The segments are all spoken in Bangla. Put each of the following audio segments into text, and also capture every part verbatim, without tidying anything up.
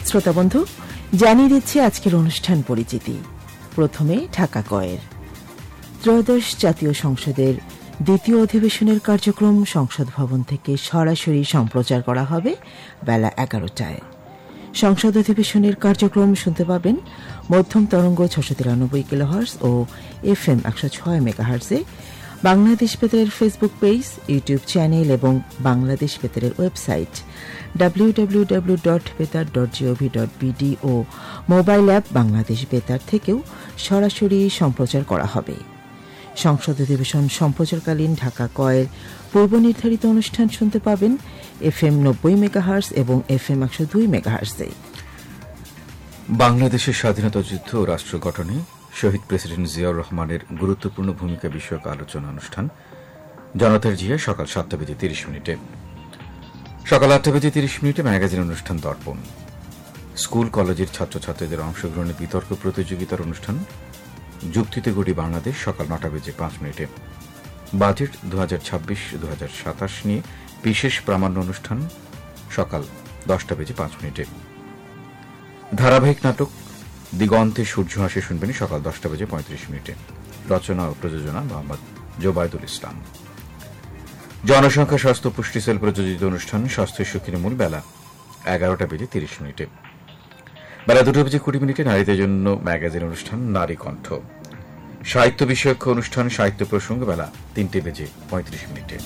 শ্রোতা বন্ধু, জানিয়ে দিচ্ছে আজকের অনুষ্ঠান পরিচিতি। প্রথমে ঢাকা কয়ের ত্রয়োদশ জাতীয় সংসদের দ্বিতীয় অধিবেশনের কার্যক্রম সংসদ ভবন থেকে সরাসরি সম্প্রচার করা হবে বেলা এগারোটায়। সংসদ অধিবেশনের কার্যক্রম শুনতে পাবেন মধ্যম তরঙ্গ ছশো তিরানব্বই কিলোহার্জ ও এফ এম একশো ছয় মেগাহার্জে, Bangladesh বেতারের Facebook page, YouTube channel এবং Bangladesh বেতারের website W W W dot বেতার ডট জিওভি ডট বিডি ও মোবাইল অ্যাপ বাংলাদেশ বেতার থেকেও সরাসরি সম্প্রচার করা হবে। সংসদ অধিবেশন সম্প্রচারকালীন ঢাকা কয়ের পূর্ব নির্ধারিত অনুষ্ঠান শুনতে পাবেন এফ এম নব্বই মেগাহার্জ এবং এফ এম একশো দুই মেগাহার্জে। বাংলাদেশের স্বাধীনতা যুদ্ধ ও রাষ্ট্র গঠনে শহীদ প্রেসিডেন্ট জিয়াউর রহমানের গুরুত্বপূর্ণ ভূমিকা বিষয়ক আলোচনা অনুষ্ঠান জনতার জিয়া সকাল সাতটা বেজে তিরিশ মিনিটে। সকাল আটটা বেজে তিরিশ মিনিটে ম্যাগাজিন অনুষ্ঠান দর্পণ। স্কুল কলেজের ছাত্রছাত্রীদের অংশগ্রহণে বিতর্ক প্রতিযোগিতার অনুষ্ঠান যুক্তিতে গড়ি বাংলাদেশ সকাল নটা বেজে পাঁচ মিনিটে। বাজেট দু হাজার ছাব্বিশ দু হাজার সাতাশ নিয়ে বিশেষ প্রামাণ্য অনুষ্ঠান সকাল দশটা বেজে পাঁচ মিনিটে। ধারাবাহিক নাটক দিগন্তে সূর্য হাসে শুনবেন সকাল দশটা বেজে পঁয়ত্রিশ মিনিটে। রচনা ও প্রযোজনা মোহাম্মদ জোবায়দুল ইসলাম। জনসংখ্যা স্বাস্থ্য পুষ্টি সেল প্রযোজিত অনুষ্ঠান স্বাস্থ্য সুখীর মূল বেলা এগারোটা বেজে তিরিশ মিনিটে। বেলা দুটো বেজে কুড়ি মিনিটে নারীদের জন্য ম্যাগাজিন অনুষ্ঠান নারী কণ্ঠ। সাহিত্য বিষয়ক অনুষ্ঠান সাহিত্য প্রসঙ্গ বেলা তিনটে বেজে পঁয়ত্রিশ মিনিটে।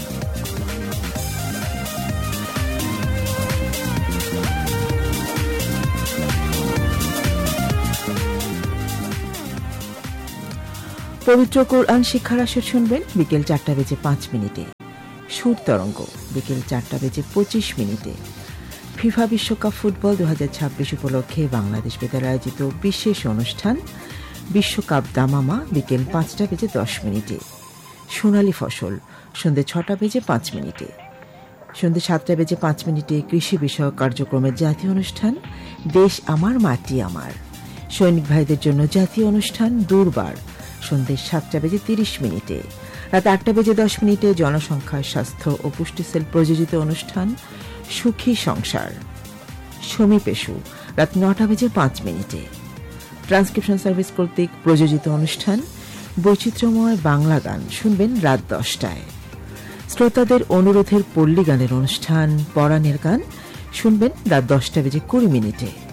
পবিত্র কোরআন শিক্ষার আসর শুনবেন বিকেল চারটা বেজে পাঁচ মিনিটে। সুর তরঙ্গ বিকেল চারটা বেজে পঁচিশ মিনিটে। ফিফা বিশ্বকাপ ফুটবল দু হাজার ছাব্বিশ উপলক্ষে বাংলাদেশ বেতার আয়োজিত বিশেষ অনুষ্ঠান বিশ্বকাপ দামামা বিকেল পাঁচটা বেজে দশ মিনিটে। সোনালী ফসল সন্ধ্যে ছটা বেজে পাঁচ মিনিটে। সন্ধ্যে সাতটা বেজে পাঁচ মিনিটে কৃষি বিষয়ক কার্যক্রমের জাতীয় অনুষ্ঠান দেশ আমার মাটি আমার। সৈনিক ভাইদের জন্য জাতীয় অনুষ্ঠান দুর্বার সন্ধ্যে সাতটা বেজে তিরিশ মিনিটে। রাত আটটা বেজে দশ মিনিটে জনসংখ্যা স্বাস্থ্য ও পুষ্টি সেল প্রযোজিত অনুষ্ঠান সুখী সংসার সমী পেশু রাত নটা বেজে পাঁচ মিনিটে। ট্রান্সক্রিপশন সার্ভিস কর্তৃক প্রযোজিত অনুষ্ঠান বৈচিত্র্যময় বাংলা গান শুনবেন রাত দশটায়। শ্রোতাদের অনুরোধের পল্লী গানের অনুষ্ঠান পরাণের গান শুনবেন রাত দশটা বেজে কুড়ি মিনিটে।